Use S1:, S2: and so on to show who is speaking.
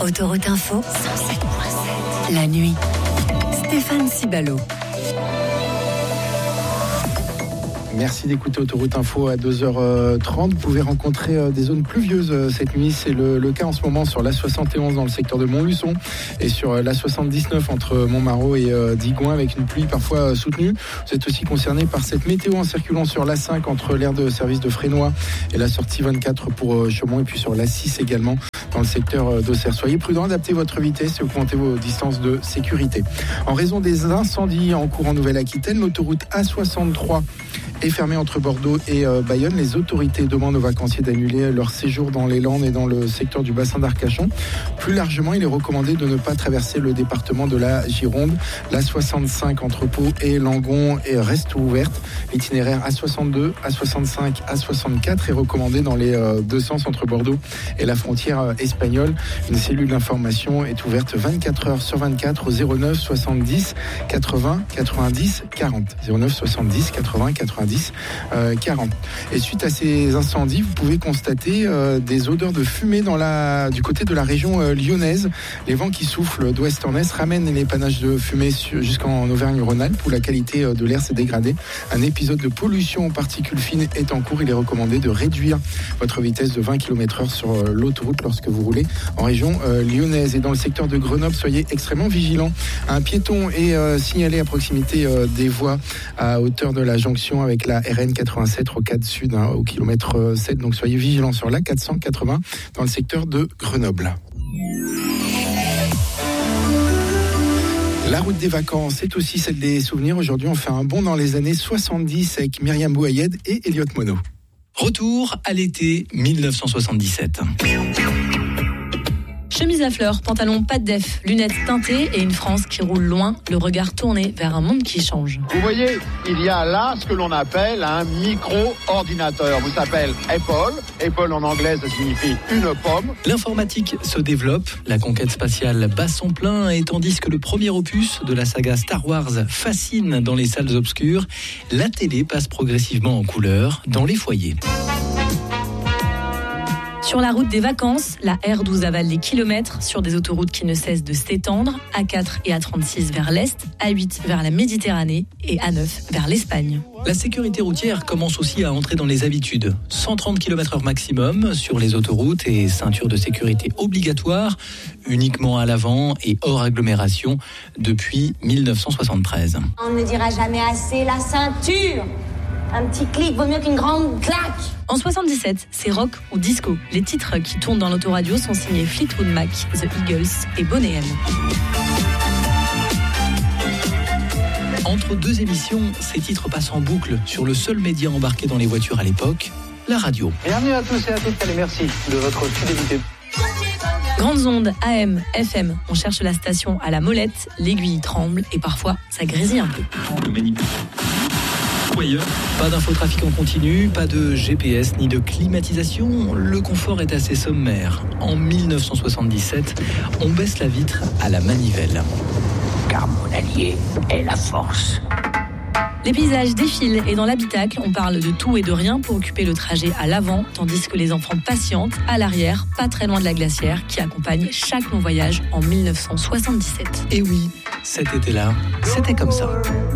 S1: Autoroute Info 107.7. La nuit. Stéphane Cibalo.
S2: Merci d'écouter Autoroute Info à 2h30. Vous pouvez rencontrer des zones pluvieuses cette nuit. C'est le cas en ce moment sur l'A71 dans le secteur de Montluçon et sur l'A79 entre Montmarault et Digoin avec une pluie parfois soutenue. Vous êtes aussi concerné par cette météo en circulant sur l'A5 entre l'aire de service de Frénois et la sortie 24 pour Chaumont et puis sur l'A6 également dans le secteur d'Auxerre. Soyez prudents, adaptez votre vitesse et augmentez vos distances de sécurité. En raison des incendies en cours en Nouvelle-Aquitaine, l'autoroute A63 est fermée entre Bordeaux et Bayonne. Les autorités demandent aux vacanciers d'annuler leur séjour dans les Landes et dans le secteur du bassin d'Arcachon. Plus largement, il est recommandé de ne pas traverser le département de la Gironde. L'A65 entre Pau et Langon reste ouverte. L'itinéraire A62, A65, A64 est recommandé dans les deux sens entre Bordeaux et la frontière espagnole. Une cellule d'information est ouverte 24 heures sur 24 au 09 70 80 90 40. 09 70 80 90 40. Et suite à ces incendies, vous pouvez constater des odeurs de fumée du côté de la région lyonnaise. Les vents qui soufflent d'ouest en est ramènent les panaches de fumée jusqu'en Auvergne-Rhône-Alpes où la qualité de l'air s'est dégradée. Un épisode de pollution aux particules fines est en cours. Il est recommandé de réduire votre vitesse de 20 km/h sur l'autoroute lorsque vous roulez en région lyonnaise. Et dans le secteur de Grenoble, soyez extrêmement vigilants. Un piéton est signalé à proximité des voies à hauteur de la jonction avec la RN87 rocade sud au kilomètre 7. Donc soyez vigilants sur la 480 dans le secteur de Grenoble. La route des vacances est aussi celle des souvenirs. Aujourd'hui, on fait un bond dans les années 70 avec Myriam Bouayed et Elliot Monod.
S3: Retour à l'été 1977.
S4: Chemise à fleurs, pantalon pas de def, lunettes teintées et une France qui roule loin, le regard tourné vers un monde qui change.
S5: Vous voyez, il y a là ce que l'on appelle un micro-ordinateur. Vous s'appelle Apple. Apple en anglais, ça signifie une pomme.
S3: L'informatique se développe, la conquête spatiale bat son plein et tandis que le premier opus de la saga Star Wars fascine dans les salles obscures, la télé passe progressivement en couleur dans les foyers.
S4: Sur la route des vacances, la R12 avale les kilomètres sur des autoroutes qui ne cessent de s'étendre, A4 et A36 vers l'Est, A8 vers la Méditerranée et A9 vers l'Espagne.
S3: La sécurité routière commence aussi à entrer dans les habitudes. 130 km/h maximum sur les autoroutes et ceinture de sécurité obligatoire, uniquement à l'avant et hors agglomération depuis 1973.
S6: On ne dira jamais assez la ceinture. Un petit clic vaut mieux qu'une grande claque.
S4: En 77, c'est rock ou disco. Les titres qui tournent dans l'autoradio sont signés Fleetwood Mac, The Eagles et Boney M.
S3: Entre deux émissions, ces titres passent en boucle sur le seul média embarqué dans les voitures à l'époque, la radio.
S5: Bienvenue à tous et à toutes et merci de votre fidélité.
S4: Grandes ondes, AM, FM, on cherche la station à la molette, l'aiguille tremble et parfois ça grésille un peu.
S3: Pas d'infotrafic en continu, pas de GPS ni de climatisation, le confort est assez sommaire. En 1977, on baisse la vitre à la manivelle.
S7: Car mon allié est la force.
S4: Les paysages défilent et dans l'habitacle, on parle de tout et de rien pour occuper le trajet à l'avant, tandis que les enfants patientent à l'arrière, pas très loin de la glacière, qui accompagne chaque long voyage en 1977.
S3: Et oui, cet été-là, c'était comme ça.